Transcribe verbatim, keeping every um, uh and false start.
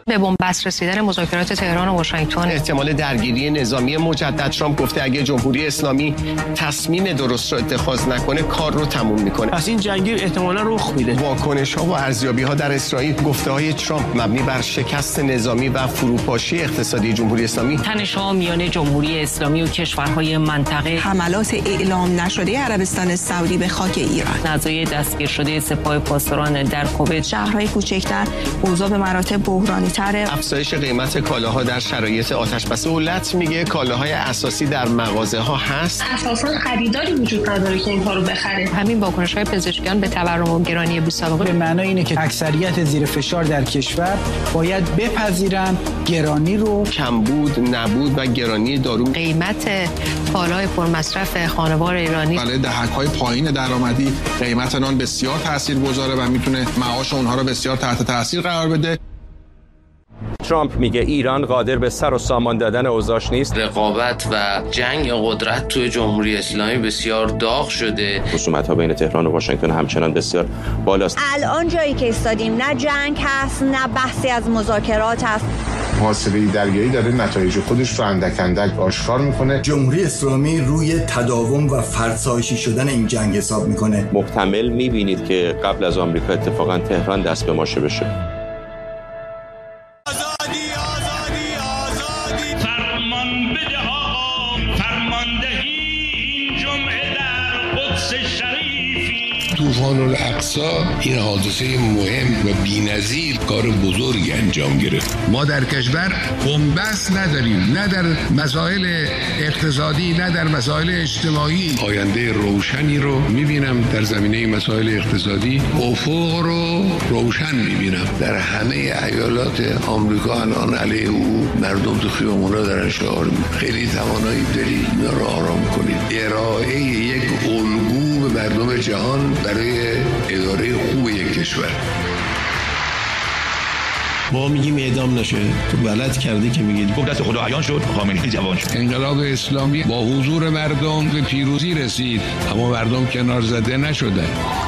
به بنبست رسیدن مذاکرات تهران و واشنگتن، احتمال درگیری نظامی مجدد. ترامپ گفته اگه جمهوری اسلامی تصمیم درست رو اتخاذ نکنه کار رو تموم میکنه. پس این جنگی احتمالاً رخ میده. واکنش ها و ارزیابی ها در اسرائیل، گفته های ترامپ مبنی بر شکست نظامی و فروپاشی اقتصادی جمهوری اسلامی. تنش‌ها میان جمهوری اسلامی و کشورهای منطقه، حملات اعلام نشده عربستان سعودی به خاک ایران، نزاع دستگیر شده سپاه پاسداران در کویت، شهرهای کوچکتر اوضاع به مراتب بحرانی تره، افزایش قیمت کالاها در شرایط آتش‌بس. دولت میگه کالاهای اساسی در مغازه ها هست، اساسا خریداری وجود نداره که اینها رو بخره. همین واکنش‌های پزشکان به تورم و گرانی بی‌سابقه به معنای اینه که اکثریت زیر فشار در کشور باید بپذیرن گرانی رو. کمبود، نبود و گرانی دارو. قیمت کالای پرمصرف خانوار ایرانی برای دهک‌های پایین درآمدی قیمت نان بسیار تاثیرگذاره و میتونه معاش اونها رو بسیار تحت تاثیر قرار بده. ترامپ میگه ایران قادر به سر و سامان دادن اوضاعش نیست. رقابت و جنگ قدرت توی جمهوری اسلامی بسیار داغ شده. خصومت‌ها بین تهران و واشنگتن همچنان بسیار بالاست. الان جایی که ایستادیم نه جنگ هست نه بحثی از مذاکرات هست. محاصره دریایی داره نتایج خودش رو اندک اندک آشکار میکنه. جمهوری اسلامی روی تداوم و فرسایشی شدن این جنگ حساب میکنه. محتمل میبینید که قبل از آمریکا اتفاقا تهران دست به ماشه بشه. طوفان الاقصی این حادثه مهم و بی‌نظیر کار بزرگی انجام گرفت. ما در کشور بنبست نداریم، نه در مسائل اقتصادی نه در مسائل اجتماعی. آینده روشنی رو میبینم در زمینه مسائل اقتصادی، افق رو روشن میبینم. در همه ایالات آمریکا الان علیه او مردم تو خیابونا دارن شعار میدن. خیلی توانایی داری اینا رو آرام کنید. ارائه یک الگو به مردم جهان برای اداره خوب یک کشور. ما میگیم اعدام نشه، تو بلد کردی که میگید گفت دست خدا عیان شد، خامنه‌ای جوان شد. انقلاب اسلامی با حضور مردم به پیروزی رسید، اما مردم کنار زده نشدند.